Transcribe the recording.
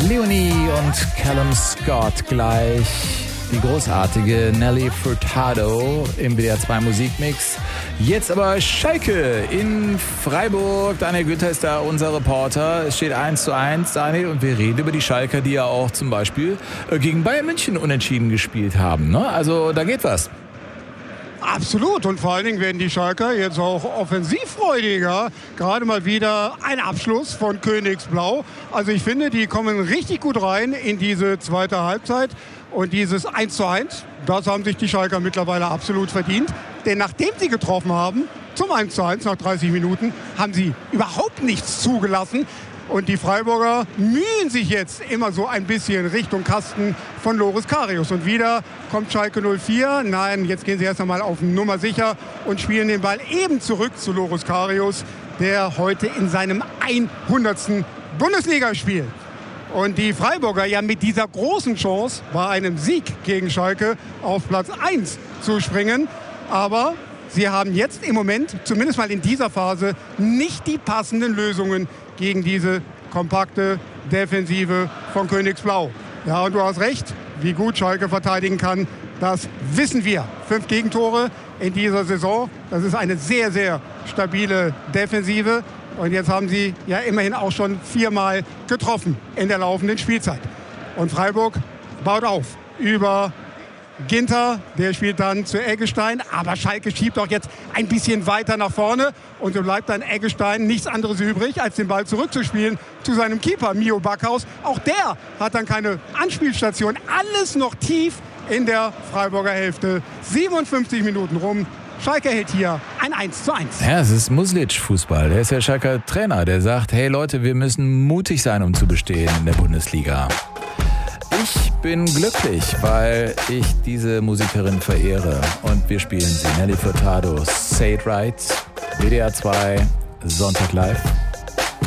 Leonie und Callum Scott gleich. Die großartige Nelly Furtado im WDR 2 Musikmix. Jetzt aber Schalke in Freiburg. Daniel Günther ist da unser Reporter. Es steht 1:1, Daniel, und wir reden über die Schalker, die ja auch zum Beispiel gegen Bayern München unentschieden gespielt haben. Ne? Also da geht was. Absolut, und vor allen Dingen werden die Schalker jetzt auch offensivfreudiger. Gerade mal wieder ein Abschluss von Königsblau. Also ich finde, die kommen richtig gut rein in diese zweite Halbzeit. Und dieses 1:1, das haben sich die Schalker mittlerweile absolut verdient. Denn nachdem sie getroffen haben, zum 1:1 nach 30 Minuten, haben sie überhaupt nichts zugelassen. Und die Freiburger mühen sich jetzt immer so ein bisschen Richtung Kasten von Loris Karius. Und wieder kommt Schalke 04. Nein, jetzt gehen sie erst einmal auf Nummer sicher und spielen den Ball eben zurück zu Loris Karius, der heute in seinem 100. Bundesligaspiel. Und die Freiburger ja mit dieser großen Chance, bei einem Sieg gegen Schalke auf Platz 1 zu springen. Aber sie haben jetzt im Moment, zumindest mal in dieser Phase, nicht die passenden Lösungen gegen diese kompakte Defensive von Königsblau. Ja, und du hast recht, wie gut Schalke verteidigen kann, das wissen wir. 5 Gegentore in dieser Saison, das ist eine sehr, sehr stabile Defensive. Und jetzt haben sie ja immerhin auch schon 4-mal getroffen in der laufenden Spielzeit. Und Freiburg baut auf über Ginter, der spielt dann zu Eggestein, aber Schalke schiebt auch jetzt ein bisschen weiter nach vorne und so bleibt dann Eggestein nichts anderes übrig, als den Ball zurückzuspielen zu seinem Keeper Mio Backhaus. Auch der hat dann keine Anspielstation, alles noch tief in der Freiburger Hälfte. 57 Minuten rum. Schalke hält hier ein 1:1. Ja, es ist Muslic-Fußball. Der ist der Schalker Trainer, der sagt, hey Leute, wir müssen mutig sein, um zu bestehen in der Bundesliga. Ich bin glücklich, weil ich diese Musikerin verehre. Und wir spielen sie. Nelly Furtado, Say It Right, WDR 2, Sonntag live.